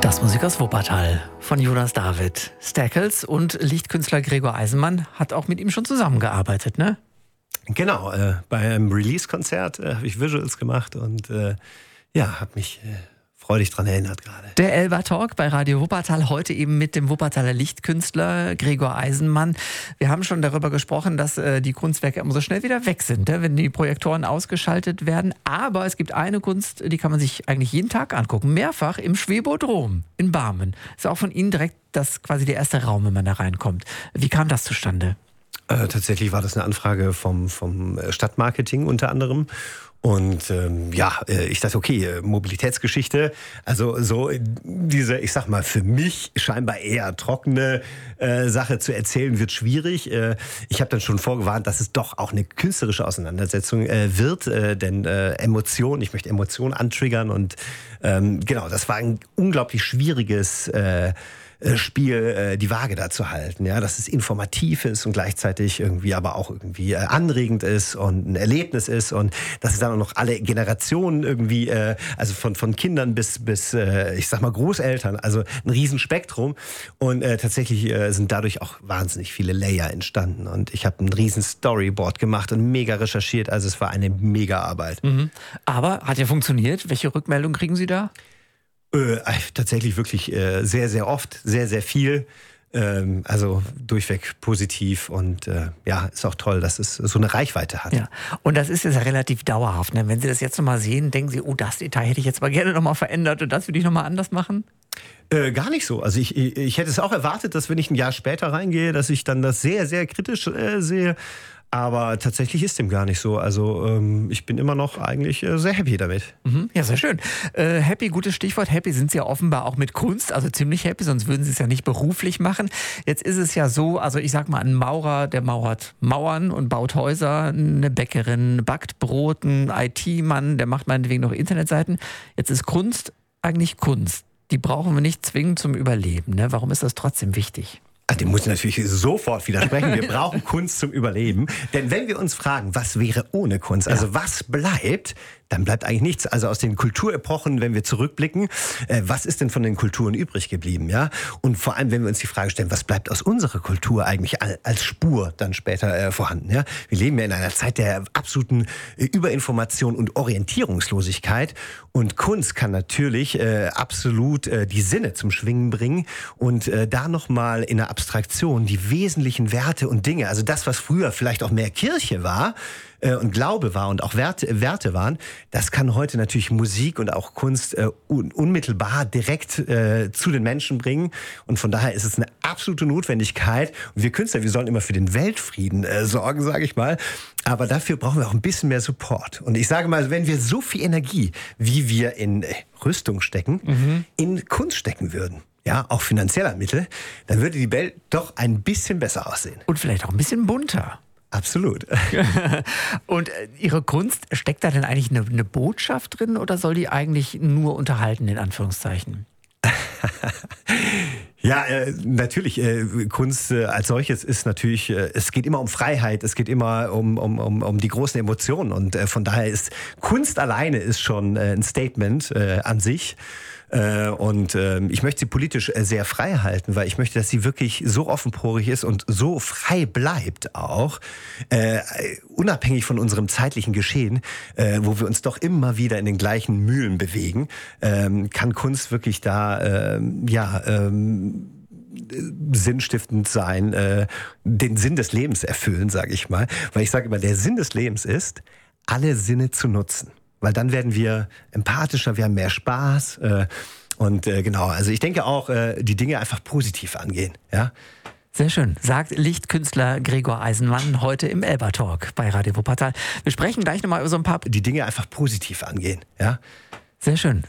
Jazzmusik aus Wuppertal von Jonas David. Stackles und Lichtkünstler Gregor Eisenmann hat auch mit ihm schon zusammengearbeitet, ne? Genau, bei einem Release-Konzert habe ich Visuals gemacht und habe mich freudig dran erinnert gerade. Der Elba Talk bei Radio Wuppertal, heute eben mit dem Wuppertaler Lichtkünstler Gregor Eisenmann. Wir haben schon darüber gesprochen, dass die Kunstwerke immer so schnell wieder weg sind, wenn die Projektoren ausgeschaltet werden. Aber es gibt eine Kunst, die kann man sich eigentlich jeden Tag angucken, mehrfach im Schwebodrom in Barmen. Ist auch von Ihnen direkt quasi der erste Raum, wenn man da reinkommt. Wie kam das zustande? Tatsächlich war das eine Anfrage vom Stadtmarketing unter anderem. Und ich dachte, okay, Mobilitätsgeschichte, also so diese, ich sag mal, für mich scheinbar eher trockene Sache zu erzählen, wird schwierig. Ich habe dann schon vorgewarnt, dass es doch auch eine künstlerische Auseinandersetzung wird, denn ich möchte Emotionen antriggern und das war ein unglaublich schwieriges Spiel, die Waage da zu halten, ja, dass es informativ ist und gleichzeitig irgendwie aber auch irgendwie anregend ist und ein Erlebnis ist und dass es dann auch noch alle Generationen irgendwie, also von Kindern bis ich sag mal Großeltern, also ein Riesenspektrum und tatsächlich sind dadurch auch wahnsinnig viele Layer entstanden und ich habe ein riesen Storyboard gemacht und mega recherchiert, also es war eine mega Arbeit. Mhm. Aber hat ja funktioniert. Welche Rückmeldung kriegen Sie da? Tatsächlich wirklich sehr, sehr oft, sehr, sehr viel. Also durchweg positiv und ist auch toll, dass es so eine Reichweite hat. Ja, und das ist jetzt ja relativ dauerhaft. Ne? Wenn Sie das jetzt nochmal sehen, denken Sie, oh, das Detail hätte ich jetzt mal gerne nochmal verändert und das würde ich nochmal anders machen? Gar nicht so. Also ich hätte es auch erwartet, dass wenn ich ein Jahr später reingehe, dass ich dann das sehr, sehr kritisch sehe. Aber tatsächlich ist dem gar nicht so. Also ich bin immer noch eigentlich sehr happy damit. Mhm, ja, sehr schön. Happy, gutes Stichwort. Happy sind Sie ja offenbar auch mit Kunst, also ziemlich happy, sonst würden Sie es ja nicht beruflich machen. Jetzt ist es ja so, also ich sag mal, ein Maurer, der mauert Mauern und baut Häuser, eine Bäckerin backt Brot, ein IT-Mann, der macht meinetwegen noch Internetseiten. Jetzt ist Kunst eigentlich Kunst. Die brauchen wir nicht zwingend zum Überleben. Ne? Warum ist das trotzdem wichtig? Dem muss ich natürlich sofort widersprechen. Wir brauchen Kunst zum Überleben. Denn wenn wir uns fragen, was wäre ohne Kunst, also was bleibt, dann bleibt eigentlich nichts. Also aus den Kulturepochen, wenn wir zurückblicken, was ist denn von den Kulturen übrig geblieben? Ja? Und vor allem, wenn wir uns die Frage stellen, was bleibt aus unserer Kultur eigentlich als Spur dann später vorhanden? Ja? Wir leben ja in einer Zeit der absoluten Überinformation und Orientierungslosigkeit. Und Kunst kann natürlich absolut die Sinne zum Schwingen bringen und da nochmal in der Abstraktion die wesentlichen Werte und Dinge, also das, was früher vielleicht auch mehr Kirche war, und Glaube war und auch Werte waren, das kann heute natürlich Musik und auch Kunst unmittelbar direkt zu den Menschen bringen. Und von daher ist es eine absolute Notwendigkeit. Und wir Künstler, wir sollen immer für den Weltfrieden sorgen, sage ich mal. Aber dafür brauchen wir auch ein bisschen mehr Support. Und ich sage mal, wenn wir so viel Energie, wie wir in Rüstung stecken, in Kunst stecken würden, ja, auch finanzieller Mittel, dann würde die Welt doch ein bisschen besser aussehen. Und vielleicht auch ein bisschen bunter. Absolut. Und Ihre Kunst, steckt da denn eigentlich eine Botschaft drin oder soll die eigentlich nur unterhalten, in Anführungszeichen? Ja, natürlich, Kunst als solches ist natürlich, es geht immer um Freiheit, es geht immer um die großen Emotionen und von daher ist Kunst alleine ist schon ein Statement an sich. Und ich möchte sie politisch sehr frei halten, weil ich möchte, dass sie wirklich so offenporig ist und so frei bleibt auch, unabhängig von unserem zeitlichen Geschehen, wo wir uns doch immer wieder in den gleichen Mühlen bewegen, kann Kunst wirklich da, sinnstiftend sein, den Sinn des Lebens erfüllen, sage ich mal. Weil ich sage immer, der Sinn des Lebens ist, alle Sinne zu nutzen. Weil dann werden wir empathischer, wir haben mehr Spaß. Also ich denke auch, die Dinge einfach positiv angehen. Ja? Sehr schön, sagt Lichtkünstler Gregor Eisenmann heute im Elba Talk bei Radio Wuppertal. Wir sprechen gleich nochmal über so ein paar... Die Dinge einfach positiv angehen. Ja? Sehr schön.